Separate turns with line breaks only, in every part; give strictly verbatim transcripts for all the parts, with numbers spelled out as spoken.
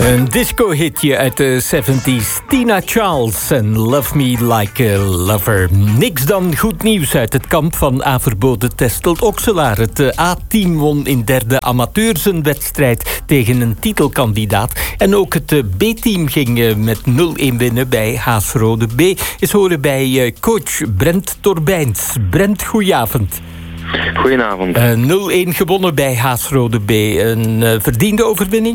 Een disco-hitje uit de zeventig. Tina Charles en Love Me Like a Lover. Niks dan goed nieuws uit het kamp van Averboden Testelt-Okselaar. Het A-team won in derde amateur zijn wedstrijd tegen een titelkandidaat. En ook het B-team ging met nul-een winnen bij Haasrode B. Is horen bij coach Brent Torbijns. Brent, goedenavond.
Goedenavond.
Uh, nul-een gewonnen bij Haasrode B. Een uh, verdiende overwinning?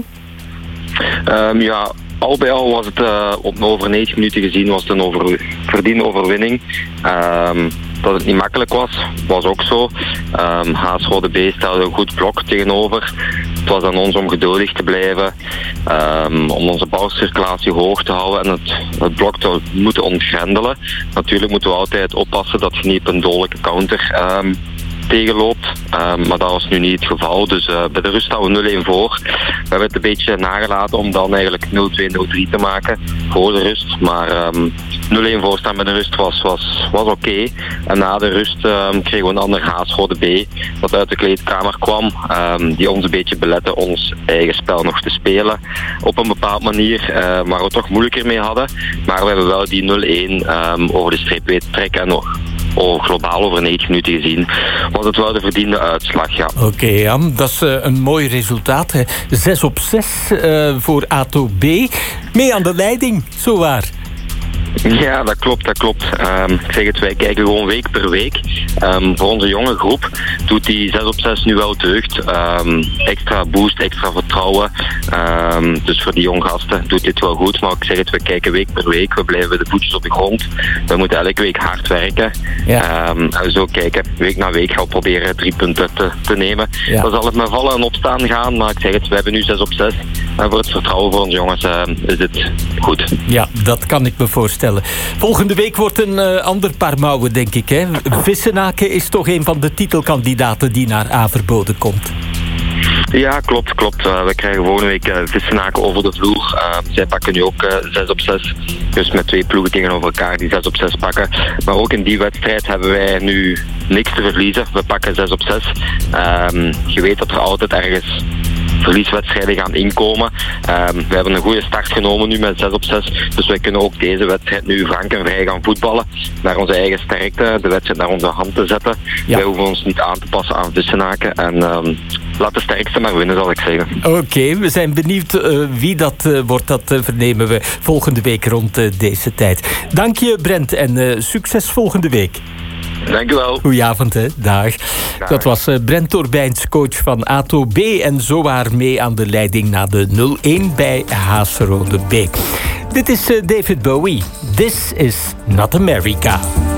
Um, ja, al bij al was het uh, op over negentig minuten gezien was het een over, verdiende overwinning. Um, dat het niet makkelijk was, was ook zo. Um, Haasrode B stelde een goed blok tegenover. Het was aan ons om geduldig te blijven, um, om onze balcirculatie hoog te houden en het, het blok te moeten ontgrendelen. Natuurlijk moeten we altijd oppassen dat je niet op een dodelijke counter um, tegenloopt, um, maar dat was nu niet het geval. Dus uh, bij de rust staan we nul-een voor. We hebben het een beetje nagelaten om dan eigenlijk nul-twee nul-drie te maken voor de rust. Maar um, nul-een voor staan bij de rust was, was, was oké. Okay. En na de rust um, kregen we een ander Haasrode B dat uit de kleedkamer kwam. Um, die ons een beetje belette ons eigen spel nog te spelen. Op een bepaalde manier, uh, waar we toch moeilijker mee hadden. Maar we hebben wel die nul-een um, over de streep weten trekken en nog. Oh, globaal over negentig minuten gezien was het wel de verdiende uitslag, ja.
Oké, okay, Jan, dat is uh, een mooi resultaat. Hè. zes op zes uh, voor A T O B. Mee aan de leiding, zowaar.
Ja, dat klopt, dat klopt. Um, ik zeg het, wij kijken gewoon week per week. Um, voor onze jonge groep doet die zes op zes nu wel deugd. Um, extra boost, extra vertrouwen. Um, dus voor die jonge gasten doet dit wel goed. Maar ik zeg het, we kijken week per week. We blijven de voetjes op de grond. We moeten elke week hard werken. Ja. Um, en zo kijken, week na week gaan we proberen drie punten te, te nemen. Ja. Dan zal het met vallen en opstaan gaan. Maar ik zeg het, we hebben nu zes op zes. En voor het vertrouwen voor onze jongens uh, is dit goed.
Ja, dat kan ik me voorstellen. Volgende week wordt een uh, ander paar mouwen, denk ik. Hè? Vissenaken is toch een van de titelkandidaten die naar Averboden komt.
Ja, klopt, klopt. Uh, we krijgen volgende week uh, Vissenaken over de vloer. Uh, zij pakken nu ook uh, zes op zes. Dus met twee ploegen tegenover elkaar die zes op zes pakken. Maar ook in die wedstrijd hebben wij nu niks te verliezen. We pakken zes op zes. Um, je weet dat er altijd ergens verlieswedstrijden gaan inkomen. Um, we hebben een goede start genomen nu met zes op zes. Dus wij kunnen ook deze wedstrijd nu frank en vrij gaan voetballen. Naar onze eigen sterkte, de wedstrijd naar onze hand te zetten. Ja. Wij hoeven ons niet aan te passen aan Vissenaken. En um, laat de sterkste maar winnen, zal ik zeggen.
Oké, okay, we zijn benieuwd uh, wie dat uh, wordt. Dat uh, vernemen we volgende week rond uh, deze tijd. Dank je, Brent, en uh, succes volgende week.
Dank u wel.
Goedenavond, hè. Dag. Dag. Dat was uh, Brent Torbijns, coach van A T O B. En zowaar mee aan de leiding na de nul-een bij Haasrode B. Dit is uh, David Bowie. This is not America.